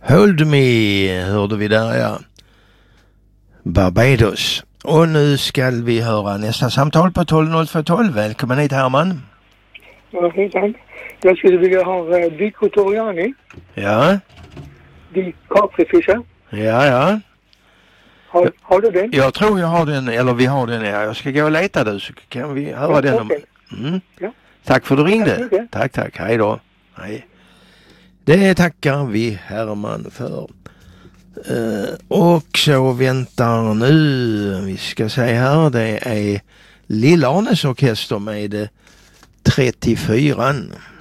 Hold Me hörde vi där, ja. Barbados. Och nu ska vi höra nästa samtal på 120212. Välkommen hit, Herman. Ja, hejsan. Jag skulle vilja ha Dico Toriani. Ja. Di Caprifisher. Ja. Har du den? Jag tror jag har den, eller vi har den. Ja. Jag ska gå och leta du så kan vi höra den. Okay. Ja. Tack för att du ringde. Tack. Hej då. Hej. Det tackar vi Herman för. Och så väntar nu, vi ska säga här, det är Lilla Arnes orkester med 34.